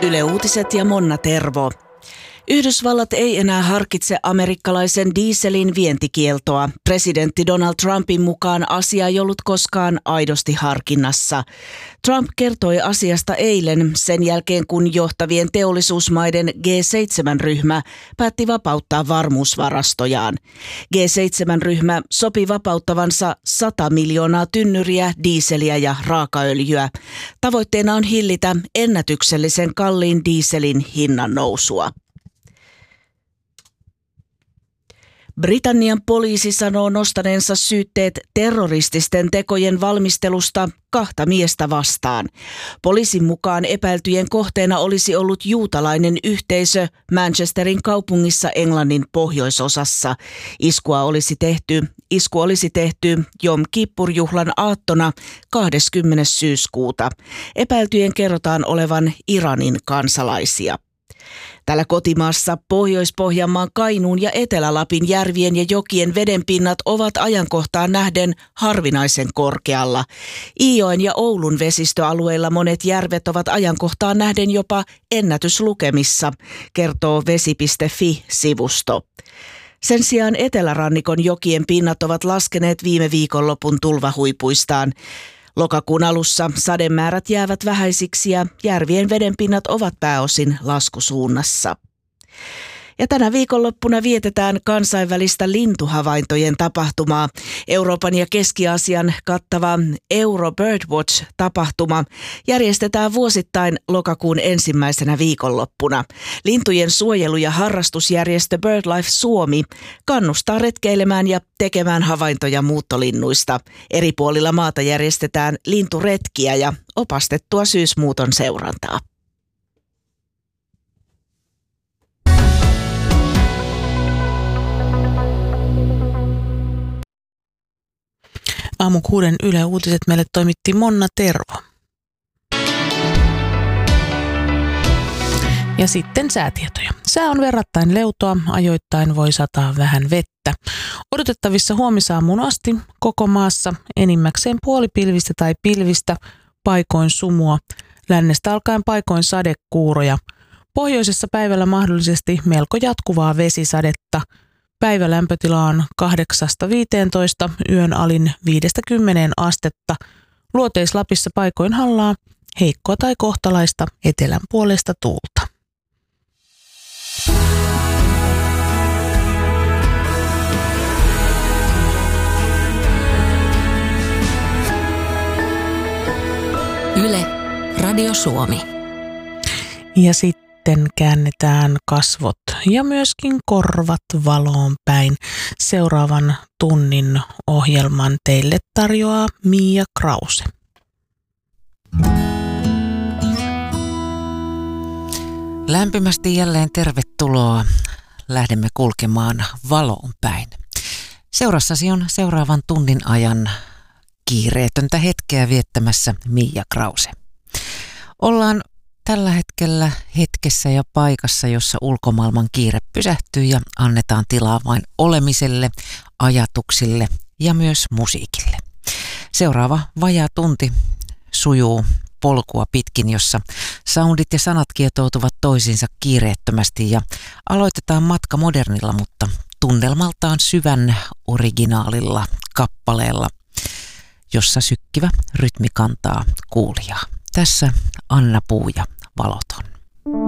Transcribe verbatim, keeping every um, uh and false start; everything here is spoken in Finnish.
Yle Uutiset ja Monna Tervo. Yhdysvallat ei enää harkitse amerikkalaisen dieselin vientikieltoa. Presidentti Donald Trumpin mukaan asia ei ollut koskaan aidosti harkinnassa. Trump kertoi asiasta eilen sen jälkeen, kun johtavien teollisuusmaiden G seitsemän-ryhmä päätti vapauttaa varmuusvarastojaan. G seitsemän-ryhmä sopi vapauttavansa sata miljoonaa tynnyriä dieseliä ja raakaöljyä. Tavoitteena on hillitä ennätyksellisen kalliin dieselin hinnan nousua. Britannian poliisi sanoo nostaneensa syytteet terrorististen tekojen valmistelusta kahta miestä vastaan. Poliisin mukaan epäiltyjen kohteena olisi ollut juutalainen yhteisö Manchesterin kaupungissa Englannin pohjoisosassa. Iskua olisi tehty, isku olisi tehty Jom Kippur-juhlan aattona kahdeskymmenes syyskuuta. Epäiltyjen kerrotaan olevan Iranin kansalaisia. Täällä kotimaassa Pohjois-Pohjanmaan, Kainuun ja Etelä-Lapin järvien ja jokien vedenpinnat ovat ajankohtaan nähden harvinaisen korkealla. Iijoen ja Oulun vesistöalueilla monet järvet ovat ajankohtaan nähden jopa ennätyslukemissa, kertoo vesi piste fi-sivusto. Sen sijaan etelärannikon jokien pinnat ovat laskeneet viime viikonlopun tulvahuipuistaan. Lokakuun alussa sademäärät jäävät vähäisiksi ja järvien vedenpinnat ovat pääosin laskusuunnassa. Ja tänä viikonloppuna vietetään kansainvälistä lintuhavaintojen tapahtumaa. Euroopan ja Keski-Aasian kattava Euro Birdwatch-tapahtuma järjestetään vuosittain lokakuun ensimmäisenä viikonloppuna. Lintujen suojelu- ja harrastusjärjestö BirdLife Suomi kannustaa retkeilemään ja tekemään havaintoja muuttolinnuista. Eri puolilla maata järjestetään linturetkiä ja opastettua syysmuuton seurantaa. Aamu kuuden Yle Uutiset meille toimitti Monna Tervo. Ja sitten säätietoja. Sää on verrattain leutoa, ajoittain voi sataa vähän vettä. Odotettavissa huomisaamuun asti koko maassa enimmäkseen puolipilvistä tai pilvistä, paikoin sumua, lännestä alkaen paikoin sadekuuroja. Pohjoisessa päivällä mahdollisesti melko jatkuvaa vesisadetta. Päivälämpötila on kahdeksasta viiteentoista, yön alin viidestä kymmeneen astetta. Luoteis-Lapissa paikoin hallaa, heikkoa tai kohtalaista etelän puolesta tuulta. Yle, Radio Suomi. Ja sitten Sitten käännetään kasvot ja myöskin korvat valoon päin. Seuraavan tunnin ohjelman teille tarjoaa Mia Krause. Lämpimästi jälleen tervetuloa. Lähdemme kulkemaan valoon päin. Seurassasi on seuraavan tunnin ajan kiireetöntä hetkeä viettämässä Mia Krause. Ollaan tällä hetkellä hetkessä ja paikassa, jossa ulkomaailman kiire pysähtyy ja annetaan tilaa vain olemiselle, ajatuksille ja myös musiikille. Seuraava vajaa tunti sujuu polkua pitkin, jossa soundit ja sanat kietoutuvat toisiinsa kiireettömästi ja aloitetaan matka modernilla, mutta tunnelmaltaan syvän originaalilla kappaleella, jossa sykkivä rytmi kantaa kuulijaa. Tässä Anna Puu ja Valoton.